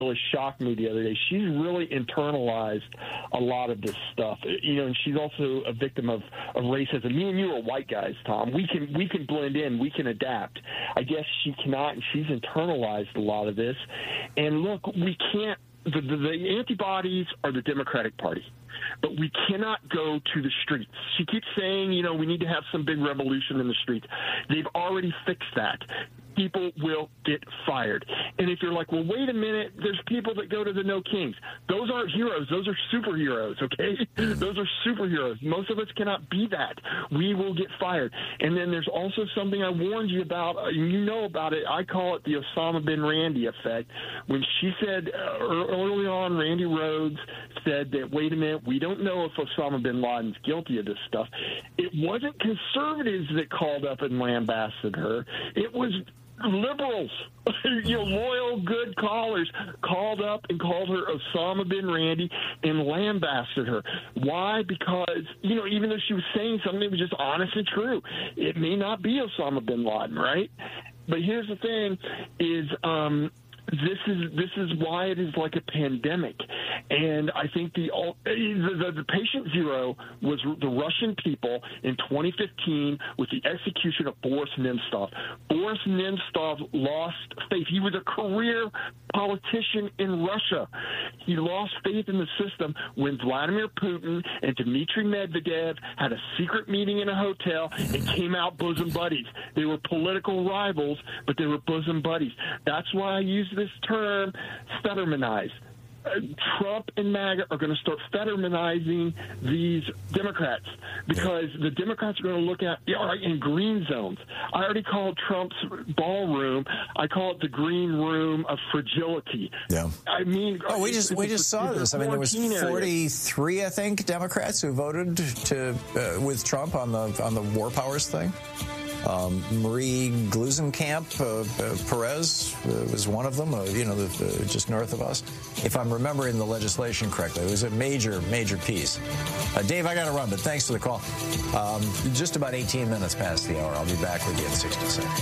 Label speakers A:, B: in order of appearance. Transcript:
A: really shocked me the other day. She's really internalized a lot of this stuff, and she's also a victim of racism. Me and you are white guys, Tom. We can blend in, we can adapt. I guess she cannot, and she's internalized a lot of this. And look, we can't. The antibodies are the Democratic Party, but we cannot go to the streets. She keeps saying, we need to have some big revolution in the streets. They've already fixed that. People will get fired. And if you're like, well, wait a minute, there's people that go to the No Kings. Those aren't heroes. Those are superheroes, okay? Those are superheroes. Most of us cannot be that. We will get fired. And then there's also something I warned you about. You know about it. I call it the Osama bin Randy effect. When she said early on, Randy Rhoads said that, wait a minute, we don't know if Osama bin Laden's guilty of this stuff. It wasn't conservatives that called up and lambasted her. It was liberals, loyal, good callers, called up and called her Osama bin Randy and lambasted her. Why? Because, even though she was saying something that was just honest and true, it may not be Osama bin Laden, right? But here's the thing is, this is why it is like a pandemic. And I think the patient zero was the Russian people in 2015 with the execution of Boris Nemtsov. Boris Nemtsov lost faith. He was a career politician in Russia. He lost faith in the system when Vladimir Putin and Dmitry Medvedev had a secret meeting in a hotel and came out bosom buddies. They were political rivals, but they were bosom buddies. That's why I use this term, Fettermanize. Trump and MAGA are going to start Fettermanizing these Democrats because the Democrats are going to look at in green zones. I already called Trump's ballroom. I call it the green room of fragility.
B: Yeah.
A: I mean,
B: we just saw this. I mean, there was 43, I think, Democrats who voted with Trump on the war powers thing. Marie Glusenkamp Perez was one of them, just north of us. If I'm remembering the legislation correctly, it was a major, major piece. Dave, I got to run, but thanks for the call. Just about 18 minutes past the hour. I'll be back with you in 60 seconds.